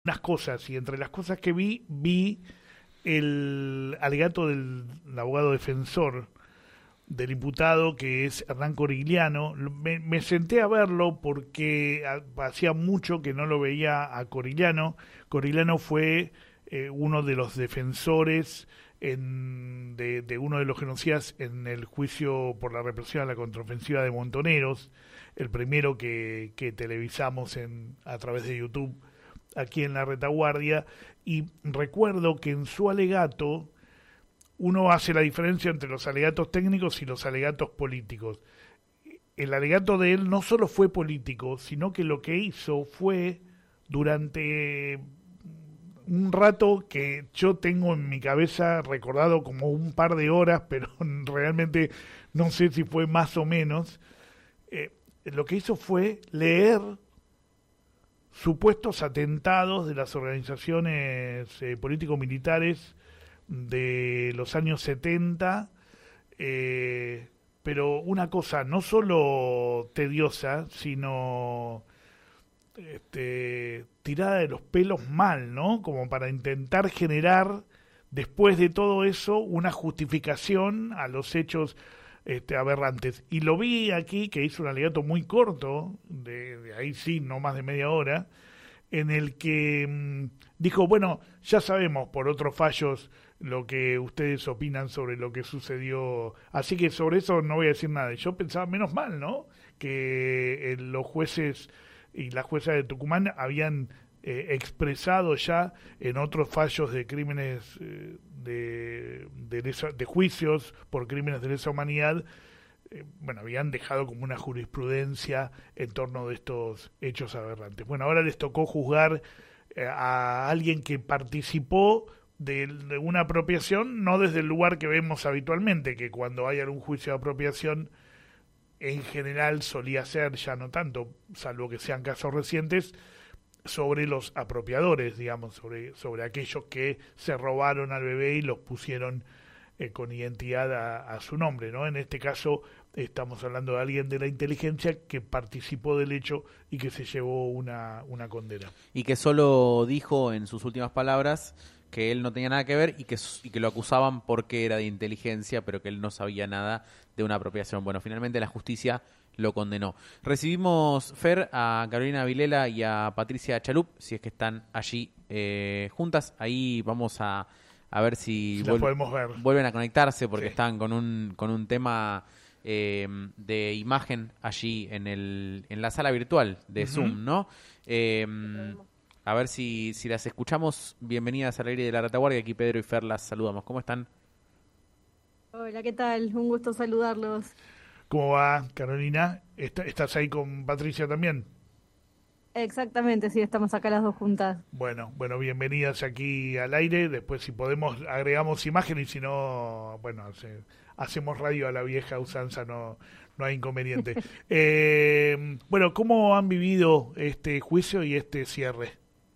unas cosas, y entre las cosas que vi el alegato del abogado defensor del imputado, que es Hernán Corigliano. Me senté a verlo porque hacía mucho que no lo veía a Corigliano. Corigliano fue uno de los defensores de uno de los genocidas en el juicio por la represión a la contraofensiva de Montoneros, el primero que televisamos a través de YouTube aquí en la retaguardia. Y recuerdo que en su alegato uno hace la diferencia entre los alegatos técnicos y los alegatos políticos. El alegato de él no solo fue político, sino que lo que hizo fue, durante un rato que yo tengo en mi cabeza recordado como un par de horas, pero realmente no sé si fue más o menos, lo que hizo fue leer supuestos atentados de las organizaciones político-militares de los años 70, pero una cosa no solo tediosa, sino tirada de los pelos mal, ¿no? Como para intentar generar, después de todo eso, una justificación a los hechos aberrantes. Y lo vi aquí, que hizo un alegato muy corto, de ahí sí, no más de media hora, en el que dijo, bueno, ya sabemos por otros fallos lo que ustedes opinan sobre lo que sucedió, así que sobre eso no voy a decir nada. Yo pensaba, menos mal, ¿no?, que los jueces y la jueza de Tucumán habían expresado ya en otros fallos de crímenes de juicios por crímenes de lesa humanidad, bueno, habían dejado como una jurisprudencia en torno de estos hechos aberrantes. Bueno, ahora les tocó juzgar a alguien que participó de una apropiación, no desde el lugar que vemos habitualmente, que cuando hay algún juicio de apropiación, en general solía ser, ya no tanto, salvo que sean casos recientes, sobre los apropiadores, digamos, sobre aquellos que se robaron al bebé y los pusieron con identidad a su nombre, ¿no? En este caso estamos hablando de alguien de la inteligencia que participó del hecho y que se llevó una condena. Y que solo dijo en sus últimas palabras que él no tenía nada que ver y que lo acusaban porque era de inteligencia, pero que él no sabía nada de una apropiación. Bueno, finalmente la justicia lo condenó. Recibimos, Fer, a Carolina Vilela y a Patricia Chalup, si es que están allí juntas. Ahí vamos a ver si podemos ver. Vuelven a conectarse, porque Sí. están con un tema de imagen allí en la sala virtual de Zoom, ¿no? A ver si las escuchamos. Bienvenidas al aire de la retaguardia. Aquí Pedro y Fer las saludamos. ¿Cómo están? Hola, ¿qué tal? Un gusto saludarlos. ¿Cómo va, Carolina? ¿Estás ahí con Patricia también? Exactamente, sí, estamos acá las dos juntas. Bueno, bienvenidas aquí al aire. Después, si podemos, agregamos imagen, y si no, bueno, hacemos radio a la vieja usanza, no hay inconveniente. Bueno, ¿cómo han vivido este juicio y este cierre?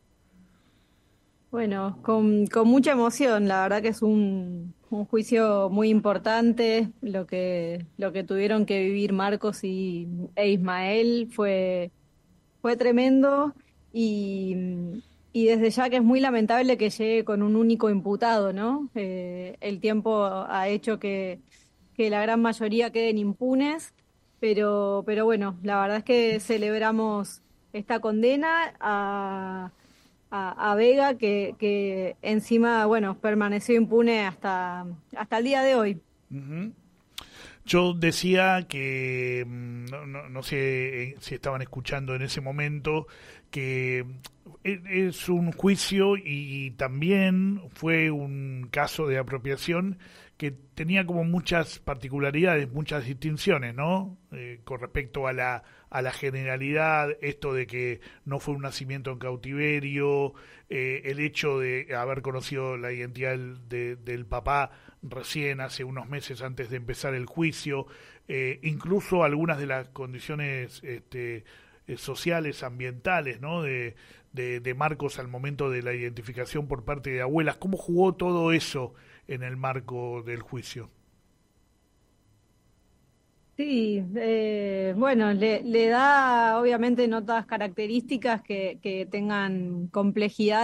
Bueno, con mucha emoción, la verdad que es un juicio muy importante. Lo que tuvieron que vivir Marcos e Ismael fue tremendo y desde ya que es muy lamentable que llegue con un único imputado, ¿no? El tiempo ha hecho que la gran mayoría queden impunes, pero bueno, la verdad es que celebramos esta condena a Vega, que encima, bueno, permaneció impune hasta el día de hoy. Uh-huh. Yo decía que, no sé si estaban escuchando en ese momento, que es un juicio y también fue un caso de apropiación que tenía como muchas particularidades, muchas distinciones, ¿no? Con respecto a la generalidad, esto de que no fue un nacimiento en cautiverio, el hecho de haber conocido la identidad del papá recién hace unos meses antes de empezar el juicio, incluso algunas de las condiciones sociales, ambientales, ¿no? De Marcos al momento de la identificación por parte de abuelas. ¿Cómo jugó todo eso en el marco del juicio? Sí, bueno, le da obviamente notas características que tengan complejidad